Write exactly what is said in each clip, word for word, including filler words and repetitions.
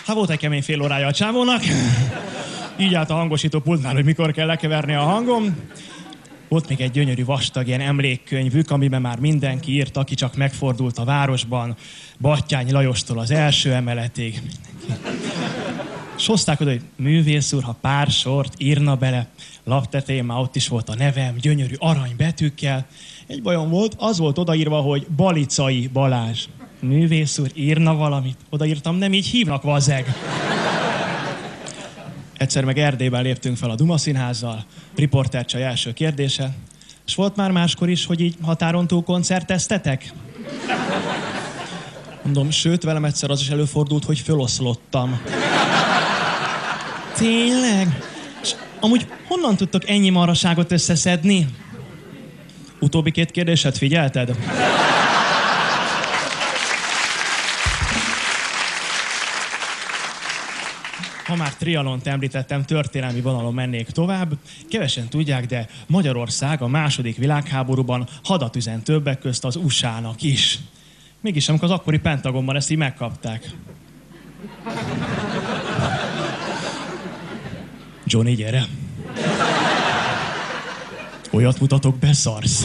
Hát volt egy kemény fél órája a csávónak. Így állt a hangosító pultnál, hogy mikor kell lekeverni a hangom. Volt még egy gyönyörű vastag ilyen emlékkönyvük, amiben már mindenki írt, aki csak megfordult a városban. Battyányi Lajostól az első emeletig. És hozták oda, hogy művész úr, ha pár sort írna bele. Laptetején már ott is volt a nevem, gyönyörű aranybetűkkel. Egy bajom volt, az volt odaírva, hogy Balicai Balázs. Művész úr, írna valamit? Odaírtam, nem így hívnak, vazeg. Egyszer meg Erdélyben léptünk fel a Duma Színházzal, riportercsaj első kérdése. És volt már máskor is, hogy így határon túl koncerteztetek? Mondom, sőt, velem egyszer az is előfordult, hogy föloszlottam. Tényleg? És amúgy honnan tudtok ennyi maraságot összeszedni? Utóbbi két kérdéset figyelted? Ha már trianont említettem, történelmi vonalon mennék tovább. Kevesen tudják, de Magyarország a második világháborúban hadat üzent többek közt az u es á-nak is. Mégis amikor az akkori Pentagonban ezt így megkapták. Johnny, gyere! Olyat mutatok, beszarsz.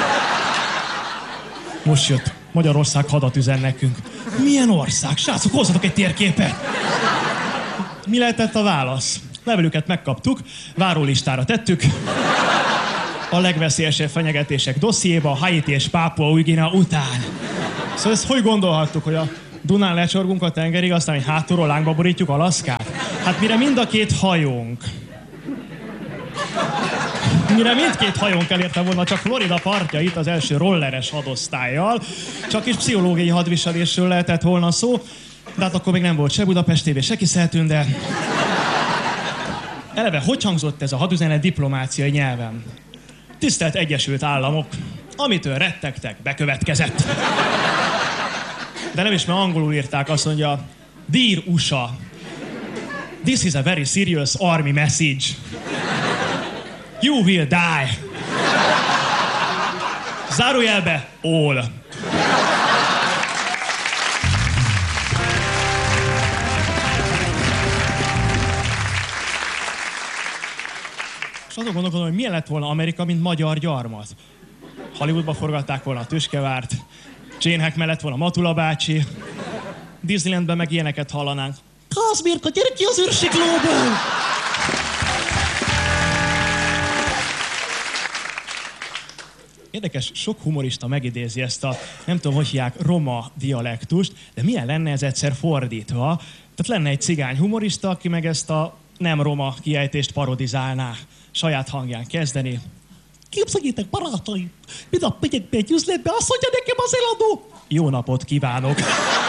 Most jött, Magyarország hadat üzen nekünk. Milyen ország? Srácok, hozzatok egy térképet! Mi lehetett a válasz? Levelüket megkaptuk, várólistára tettük. A legveszélyesebb fenyegetések dossziéba, Haiti és Pápua Új-Guinea után. Szóval ezt hogy gondolhattuk, hogy a Dunán lecsorgunk a tengerig, aztán hogy hátulról lángba borítjuk Alaszkát? Hát mire mind a két hajónk. Mire mindkét hajónk elérte volna csak Florida partjait az első rolleres hadosztállyal, csak is pszichológiai hadviselésről lehetett volna szó, de hát akkor még nem volt se Budapest té vé, se Kiszeltűn, de... Eleve, hogy hangzott ez a hadüzenet diplomáciai nyelven? Tisztelt Egyesült Államok, amitől rettegtek, bekövetkezett. De nem is, mert angolul írták, azt mondja, Dear u es á, this is a very serious army message. You will die. Zárójelbe, all. És azon gondolkodom, hogy milyen lett volna Amerika, mint magyar gyarmat. Hollywoodba forgatták volna a Tüskevárt, Csénhek mellett volna Matula bácsi, Disneylandben meg ilyeneket hallanánk. Kázmérka, gyere ki az űrsiklóból! Érdekes, sok humorista megidézi ezt a, nem tudom, hogy hívják, roma dialektust, de milyen lenne ez egyszer fordítva? Tehát lenne egy cigány humorista, aki meg ezt a nem roma kiejtést parodizálná, saját hangján kezdeni. Képzeljétek, barátaim, minap megyek be egy üzletbe, azt mondja nekem az eladó. Jó napot kívánok!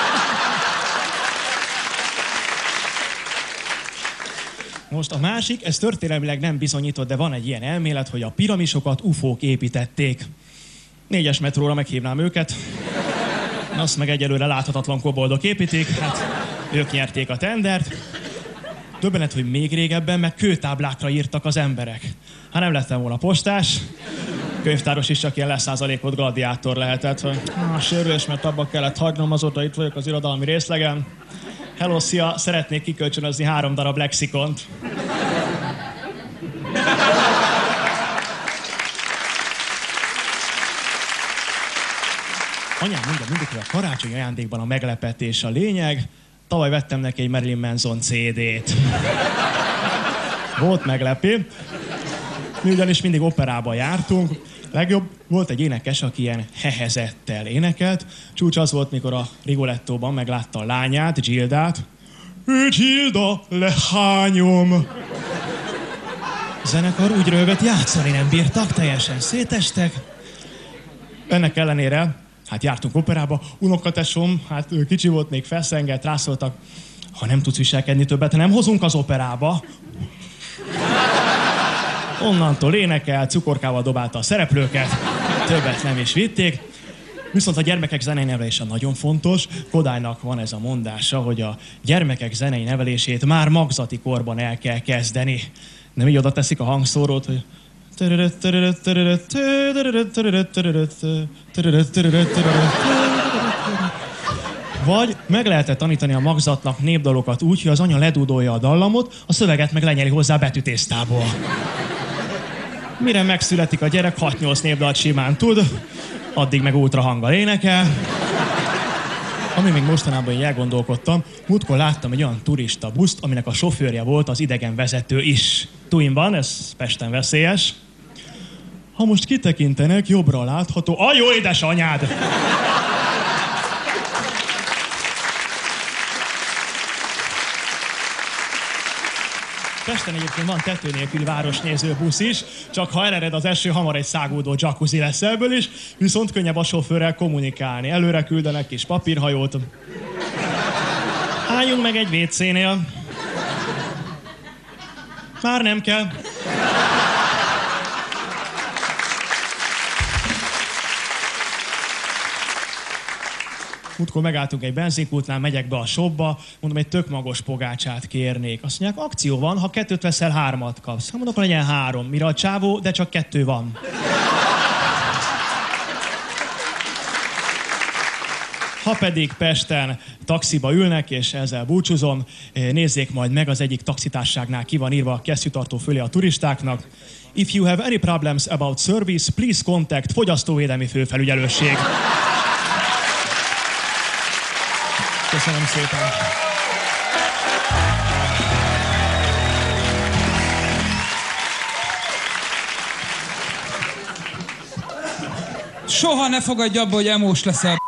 Most a másik, ez történelmileg nem bizonyított, de van egy ilyen elmélet, hogy a piramisokat ufók építették. Négyes metróra meghívnám őket. Azt meg egyelőre láthatatlan koboldok építik, hát ők nyerték a tendert. Döbbenet, hogy még régebben meg kőtáblákra írtak az emberek. Ha nem lettem volna postás, könyvtáros is csak ilyen leszázalékot gladiátor lehetett, hogy ah, sérülés, mert abba kellett hagynom, azóta itt vagyok az irodalmi részlegen. Hello, szia, szeretnék kikölcsönözni három darab lexikont. Anyám mondja mindig, hogy a karácsonyi ajándékban a meglepetés a lényeg. Tavaly vettem neki egy Marilyn Manson cé dét. Volt meglepő. Mi ugyanis mindig operába jártunk. Legjobb volt egy énekes, aki ilyen hehezettel énekelt. Csúcs az volt, mikor a Rigolettóban meglátta a lányát, Gildát. Gilda, lehányom! A zenekar úgy röhögött, játszani nem bírtak, teljesen szétestek. Ennek ellenére, hát jártunk operába, unokatesom, hát ő kicsi volt, még feszengett, rászóltak, ha nem tudsz viselkedni többet, nem hozunk az operába. Onnantól énekel, cukorkával dobálta a szereplőket, többet nem is vitték. Viszont a gyermekek zenei nevelése nagyon fontos. Kodálynak van ez a mondása, hogy a gyermekek zenei nevelését már magzati korban el kell kezdeni. Nem így oda teszik a hangszórót, hogy... Vagy meg lehetett tanítani a magzatnak népdalokat úgy, hogy az anya ledúdolja a dallamot, a szöveget meg lenyeli hozzá betűtésztából. Mire megszületik a gyerek, hat-nyolc népdalt simán tud, addig meg ultrahanggal énekel. Ami még mostanában így elgondolkodtam, múltkor láttam egy olyan turista buszt, aminek a sofőrje volt az idegenvezető is. Tuinban, ez Pesten veszélyes. Ha most kitekintenek, jobbra látható... A jó édesanyád! Pesten egyébként van tető nélküli városnéző busz is, csak ha elered az eső, hamar egy szágódó jacuzzi lesz ebből is, viszont könnyebb a sofőrrel kommunikálni. Előre küldenek kis papírhajót. Álljunk meg egy vécénél. Már nem kell. Múltkor megálltunk egy benzinkútnál, megyek be a shopba, mondom, egy tök magos pogácsát kérnék. Azt mondják, akció van, ha kettőt veszel, hármat kapsz. Hát mondok, legyen három. Mire a csávó, de csak kettő van. Ha pedig Pesten taxiba ülnek, és ezzel búcsúzom, nézzék majd meg, az egyik taxitárságnál ki van írva a kesztyűtartó fölé a turistáknak. If you have any problems about service, please contact Fogyasztóvédelmi Főfelügyelőség. Köszönöm szépen. Soha ne fogadj abba, hogy emós leszel.